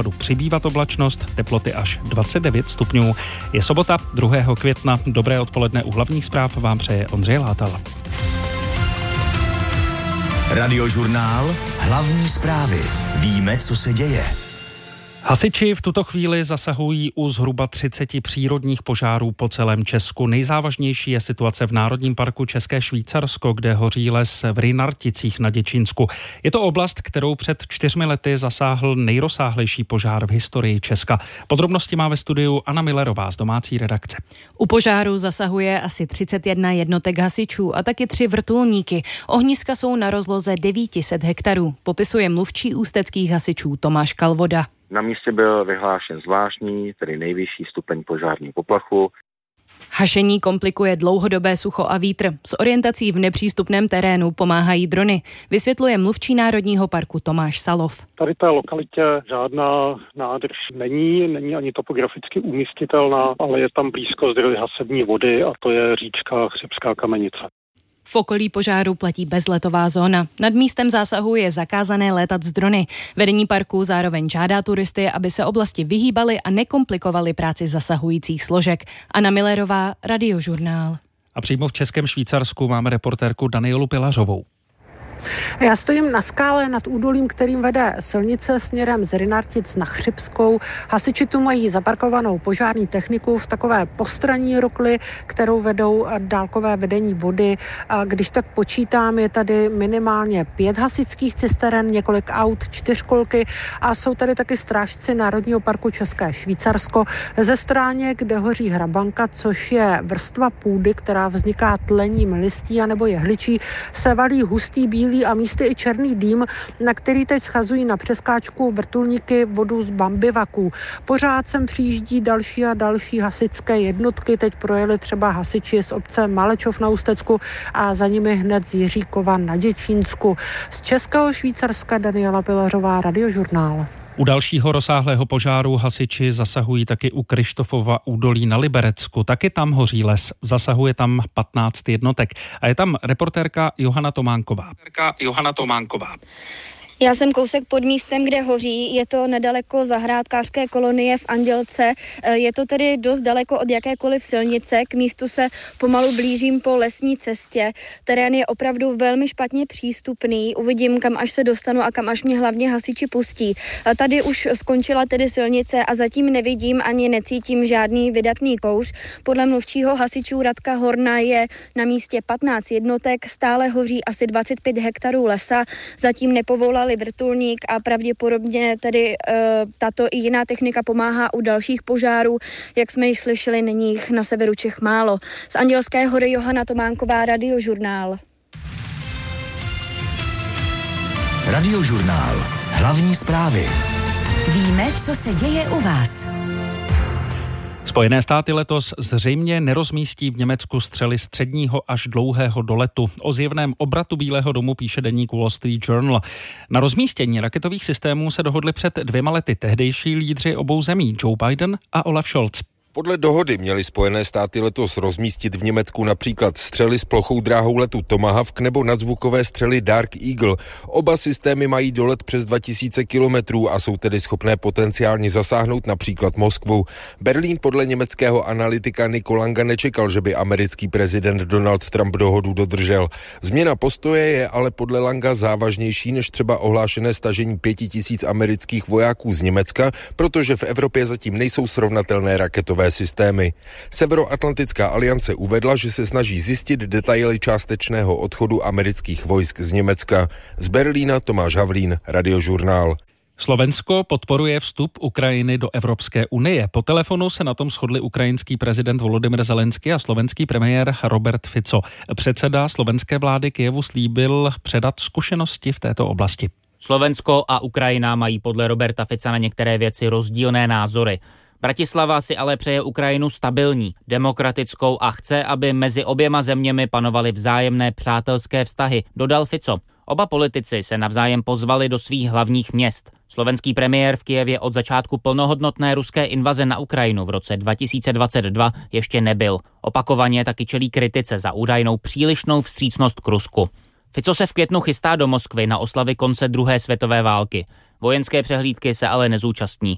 západu přibývat oblačnost, teploty až 29 stupňů. Je sobota 2. května. Dobré odpoledne, u hlavních zpráv vám přeje Ondřej Látal. Radiožurnál. Hlavní zprávy. Víme, co se děje. Hasiči v tuto chvíli zasahují u zhruba 30 přírodních požárů po celém Česku. Nejzávažnější je situace v Národním parku České Švýcarsko, kde hoří les v Rynarticích na Děčínsku. Je to oblast, kterou před 4 lety zasáhl nejrozsáhlejší požár v historii Česka. Podrobnosti má ve studiu Anna Millerová z domácí redakce. U požáru zasahuje asi 31 jednotek hasičů a taky 3 vrtulníky. Ohniska jsou na rozloze 900 hektarů, popisuje mluvčí ústeckých hasičů Tomáš Kalvoda. Na místě byl vyhlášen zvláštní, tedy nejvyšší stupeň požárního poplachu. Hašení komplikuje dlouhodobé sucho a vítr. S orientací v nepřístupném terénu pomáhají drony, vysvětluje mluvčí Národního parku Tomáš Salov. Tady té lokalitě žádná nádrž není ani topograficky umístitelná, ale je tam blízko zdroj hasební vody a to je říčka Chřibská Kamenice. V okolí požáru platí bezletová zóna. Nad místem zásahu je zakázané létat z drony. Vedení parku zároveň žádá turisty, aby se oblasti vyhýbali a nekomplikovali práci zasahujících složek. Anna Millerová, Radiožurnál. A přímo v Českém Švýcarsku máme reportérku Danielu Pilařovou. Já stojím na skále nad údolím, kterým vede silnice směrem z Rynartic na Chřibskou. Hasiči tu mají zaparkovanou požární techniku v takové postranní rokli, kterou vedou dálkové vedení vody. A když tak počítám, je tady minimálně 5 hasičských cisteren, několik aut, 4kolky a jsou tady taky strážci Národního parku České Švýcarsko. Ze stráně, kde hoří hrabanka, což je vrstva půdy, která vzniká tlením listí anebo jehličí, se valí hustý bílý a místy i černý dým, na který teď schazují na přeskáčku vrtulníky vodu z bambivaků. Pořád sem přijíždí další a další hasičské jednotky. Teď projeli třeba hasiči z obce Malečov na Ústecku a za nimi hned z Jiříkova na Děčínsku. Z Českého Švýcarska Daniela Pilařová, Radiožurnál. U dalšího rozsáhlého požáru hasiči zasahují taky u Krištofova údolí na Liberecku. Taky tam hoří les. Zasahuje tam 15 jednotek. A je tam reportérka Johana Tománková. Já jsem kousek pod místem, kde hoří, je to nedaleko zahrádkářské kolonie v Andělce, je to tedy dost daleko od jakékoliv silnice, k místu se pomalu blížím po lesní cestě, terén je opravdu velmi špatně přístupný, uvidím, kam až se dostanu a kam až mě hlavně hasiči pustí. Tady už skončila tedy silnice a zatím nevidím ani necítím žádný vydatný kouř. Podle mluvčího hasičů Radka Horna je na místě 15 jednotek, stále hoří asi 25 hektarů lesa, zatím nepovolali vrtulník a pravděpodobně tedy tato i jiná technika pomáhá u dalších požárů. Jak jsme již slyšeli, není jich na severu Čech málo. Z Andělské hory Johana Tománková, Radiožurnál. Radiožurnál. Hlavní zprávy. Víme, co se děje u vás. Spojené státy letos zřejmě nerozmístí v Německu střely středního až dlouhého doletu. O zjevném obratu Bílého domu píše deník Wall Street Journal. Na rozmístění raketových systémů se dohodli před 2 lety tehdejší lídři obou zemí Joe Biden a Olaf Scholz. Podle dohody měly Spojené státy letos rozmístit v Německu například střely s plochou dráhou letu Tomahawk nebo nadzvukové střely Dark Eagle. Oba systémy mají dolet přes 2000 kilometrů a jsou tedy schopné potenciálně zasáhnout například Moskvu. Berlín podle německého analytika Nico Langa nečekal, že by americký prezident Donald Trump dohodu dodržel. Změna postoje je ale podle Langa závažnější než třeba ohlášené stažení 5000 amerických vojáků z Německa, protože v Evropě zatím nejsou srovnatelné raketové systémy. Severoatlantická aliance uvedla, že se snaží zjistit detaily částečného odchodu amerických vojsk z Německa. Z Berlína Tomáš Havlín, Radiožurnál. Slovensko podporuje vstup Ukrajiny do Evropské unie. Po telefonu se na tom shodli ukrajinský prezident Volodymyr Zelenský a slovenský premiér Robert Fico. Předseda slovenské vlády Kyjevu slíbil předat zkušenosti v této oblasti. Slovensko a Ukrajina mají podle Roberta Fica na některé věci rozdílné názory. Bratislava si ale přeje Ukrajinu stabilní, demokratickou a chce, aby mezi oběma zeměmi panovaly vzájemné přátelské vztahy, dodal Fico. Oba politici se navzájem pozvali do svých hlavních měst. Slovenský premiér v Kyjevě od začátku plnohodnotné ruské invaze na Ukrajinu v roce 2022 ještě nebyl. Opakovaně taky čelí kritice za údajnou přílišnou vstřícnost k Rusku. Fico se v květnu chystá do Moskvy na oslavy konce druhé světové války. Vojenské přehlídky se ale nezúčastní.